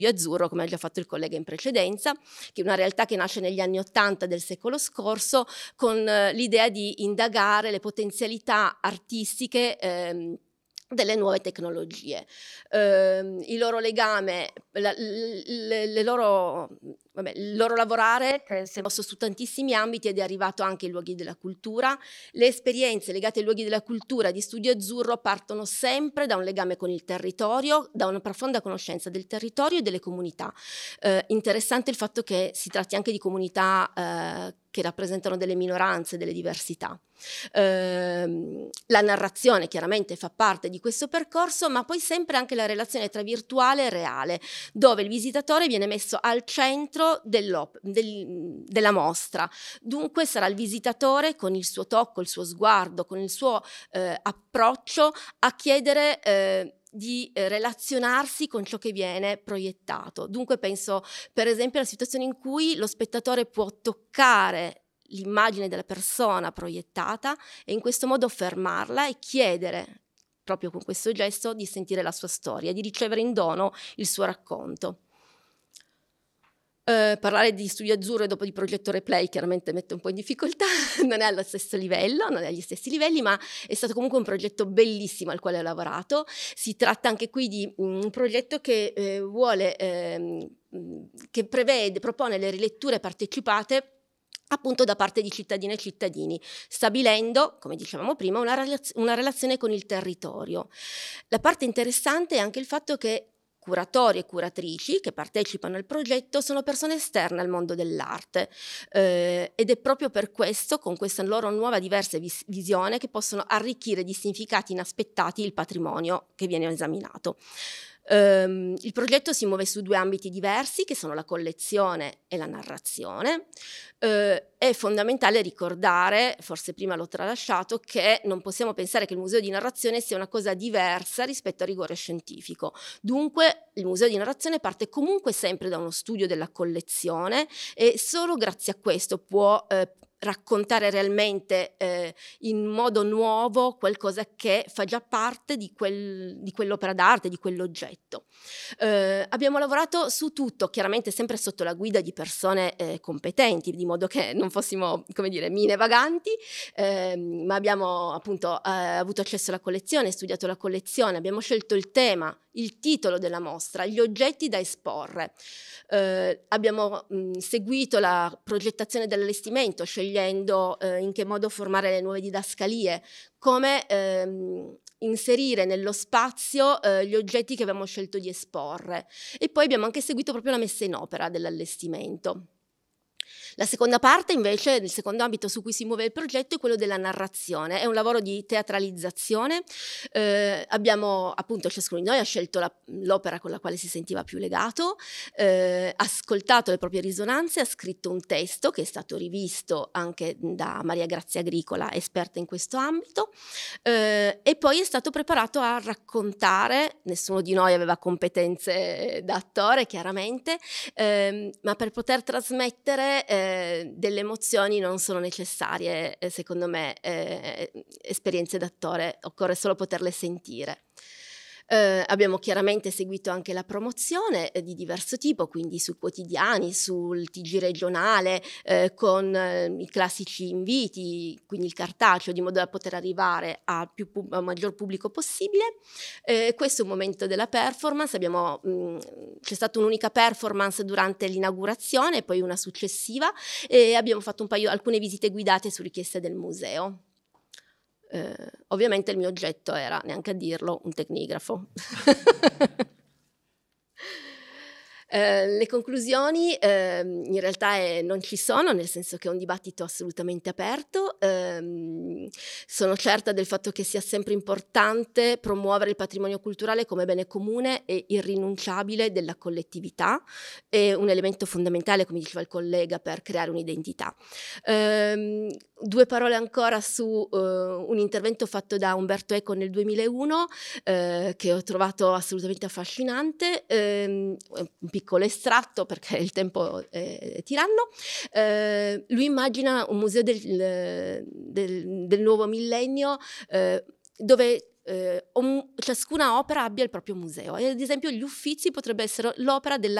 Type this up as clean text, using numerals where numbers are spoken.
Azzurro, come ha già fatto il collega in precedenza, che è una realtà che nasce negli anni '80 del secolo scorso con l'idea di indagare le potenzialità artistiche delle nuove tecnologie. Il loro legame, il loro lavorare si è mosso su tantissimi ambiti ed è arrivato anche ai luoghi della cultura. Le esperienze legate ai luoghi della cultura di Studio Azzurro partono sempre da un legame con il territorio, da una profonda conoscenza del territorio e delle comunità. Interessante il fatto che si tratti anche di comunità che rappresentano delle minoranze, delle diversità. La narrazione chiaramente fa parte di questo percorso, ma poi sempre anche la relazione tra virtuale e reale, dove il visitatore viene messo al centro della mostra. Dunque sarà il visitatore con il suo tocco, il suo sguardo, con il suo approccio a chiedere di relazionarsi con ciò che viene proiettato. Dunque penso per esempio alla situazione in cui lo spettatore può toccare l'immagine della persona proiettata e in questo modo fermarla e chiedere, proprio con questo gesto, di sentire la sua storia, di ricevere in dono il suo racconto. Parlare di Studio Azzurro e dopo di Progetto Replay chiaramente mette un po' in difficoltà, non è allo stesso livello, non è agli stessi livelli, ma è stato comunque un progetto bellissimo al quale ho lavorato. Si tratta anche qui di un progetto che propone le riletture partecipate appunto da parte di cittadine e cittadini, stabilendo, come dicevamo prima, una relazione con il territorio. La parte interessante è anche il fatto che curatori e curatrici che partecipano al progetto sono persone esterne al mondo dell'arte ed è proprio per questo, con questa loro nuova diversa visione, che possono arricchire di significati inaspettati il patrimonio che viene esaminato. Il progetto si muove su due ambiti diversi, che sono la collezione e la narrazione. È fondamentale ricordare, forse prima l'ho tralasciato, che non possiamo pensare che il museo di narrazione sia una cosa diversa rispetto al rigore scientifico. Dunque il museo di narrazione parte comunque sempre da uno studio della collezione e solo grazie a questo può raccontare realmente in modo nuovo qualcosa che fa già parte di quell'opera d'arte, di quell'oggetto. Abbiamo lavorato su tutto, chiaramente sempre sotto la guida di persone competenti, di modo che non fossimo, come dire, mine vaganti, ma abbiamo appunto avuto accesso alla collezione, studiato la collezione, abbiamo scelto il tema, il titolo della mostra, gli oggetti da esporre. Abbiamo seguito la progettazione dell'allestimento, scegliendo in che modo formare le nuove didascalie, come inserire nello spazio gli oggetti che avevamo scelto di esporre, e poi abbiamo anche seguito proprio la messa in opera dell'allestimento. La seconda parte invece, il secondo ambito su cui si muove il progetto, è quello della narrazione. È un lavoro di teatralizzazione. Abbiamo appunto, ciascuno di noi ha scelto l'opera con la quale si sentiva più legato, ascoltato le proprie risonanze, ha scritto un testo che è stato rivisto anche da Maria Grazia Agricola, esperta in questo ambito, e poi è stato preparato a raccontare. Nessuno di noi aveva competenze da attore, chiaramente, ma per poter trasmettere delle emozioni non sono necessarie, secondo me, esperienze d'attore, occorre solo poterle sentire. Abbiamo chiaramente seguito anche la promozione di diverso tipo, quindi sui quotidiani, sul TG regionale, con i classici inviti, quindi il cartaceo, di modo da poter arrivare a maggior pubblico possibile. Questo è un momento della performance. C'è stata un'unica performance durante l'inaugurazione e poi una successiva, e abbiamo fatto alcune visite guidate su richiesta del museo. Ovviamente il mio oggetto era, neanche a dirlo, un tecnigrafo. Le conclusioni in realtà non ci sono, nel senso che è un dibattito assolutamente aperto. Sono certa del fatto che sia sempre importante promuovere il patrimonio culturale come bene comune e irrinunciabile della collettività, è un elemento fondamentale, come diceva il collega, per creare un'identità. Due parole ancora su un intervento fatto da Umberto Eco nel 2001 che ho trovato assolutamente affascinante, un piccolo estratto perché il tempo è tiranno. Lui immagina un museo del nuovo millennio dove ciascuna opera abbia il proprio museo. E ad esempio gli Uffizi potrebbe essere l'opera della